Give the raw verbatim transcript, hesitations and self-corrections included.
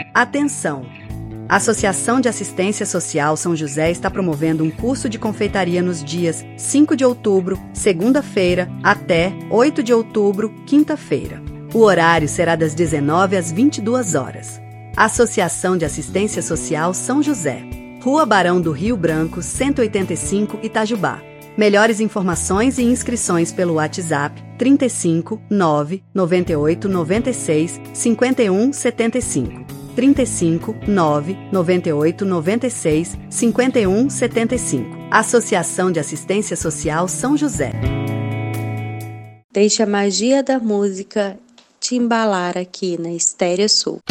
Atenção! A Associação de Assistência Social São José está promovendo um curso de confeitaria nos dias cinco de outubro, segunda-feira, até oito de outubro, quinta-feira. O horário será das dezenove às vinte e duas horas. Associação de Assistência Social São José. Rua Barão do Rio Branco, cento e oitenta e cinco, Itajubá. Melhores informações e inscrições pelo WhatsApp trinta e cinco, nove, noventa e oito, noventa e seis, cinquenta e um, setenta e cinco. trinta e cinco, nove, noventa e oito, noventa e seis, cinquenta e um, setenta e cinco. Associação de Assistência Social São José. Deixe a magia da música te embalar aqui na Estéreo Sul.